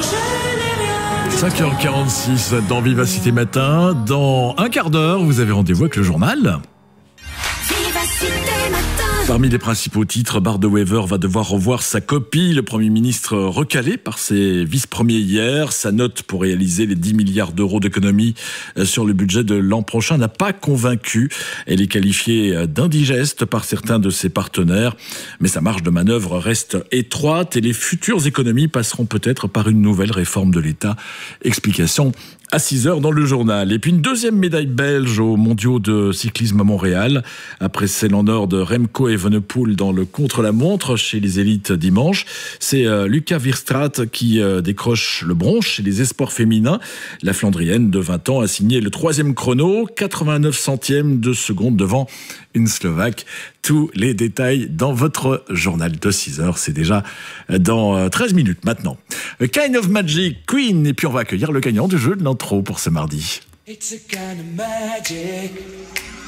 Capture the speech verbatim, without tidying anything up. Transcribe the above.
cinq heures quarante-six dans Vivacité Matin. Dans un quart d'heure, vous avez rendez-vous avec le journal. Parmi les principaux titres, Bart de Wever va devoir revoir sa copie. Le Premier ministre recalé par ses vice-premiers hier. Sa note pour réaliser les dix milliards d'euros d'économies sur le budget de l'an prochain n'a pas convaincu. Elle est qualifiée d'indigeste par certains de ses partenaires. Mais sa marge de manœuvre reste étroite et les futures économies passeront peut-être par une nouvelle réforme de l'État. Explication à six heures dans le journal. Et puis une deuxième médaille belge aux mondiaux de cyclisme à Montréal. Après celle en or de Remco Evenepoel dans le contre-la-montre chez les élites dimanche. C'est euh, Luca Wierstraat qui euh, décroche le bronze chez les espoirs féminins. La Flandrienne de vingt ans a signé le troisième chrono, quatre-vingt-neuf centièmes de seconde devant une Slovaque. Tous les détails dans votre journal de six heures. C'est déjà dans treize minutes maintenant. A Kind of Magic, Queen. Et puis on va accueillir le gagnant du jeu de l'intro pour ce mardi. It's a kind of magic.